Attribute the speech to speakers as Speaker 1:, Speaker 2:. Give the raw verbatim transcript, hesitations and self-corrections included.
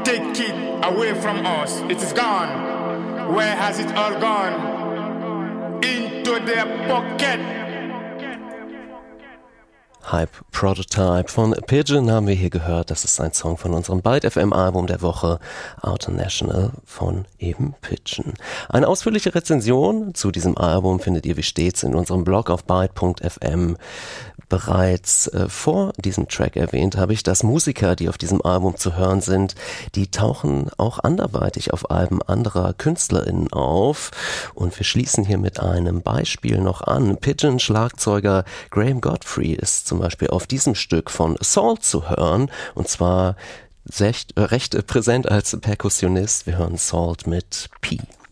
Speaker 1: take it away from us. It is gone. Where has it all gone? Into their pocket.
Speaker 2: Hype Prototype von Pigeon haben wir hier gehört. Das ist ein Song von unserem Byte F M Album der Woche, Outer National von eben Pigeon. Eine ausführliche Rezension zu diesem Album findet ihr wie stets in unserem Blog auf byte punkt f m. Bereits äh, vor diesem Track erwähnt habe ich, dass Musiker, die auf diesem Album zu hören sind, die tauchen auch anderweitig auf Alben anderer KünstlerInnen auf. Und wir schließen hier mit einem Beispiel noch an. Pigeon-Schlagzeuger Graham Godfrey ist zum Beispiel auf diesem Stück von Salt zu hören. Und zwar recht, äh, recht präsent als Perkussionist. Wir hören Salt mit P.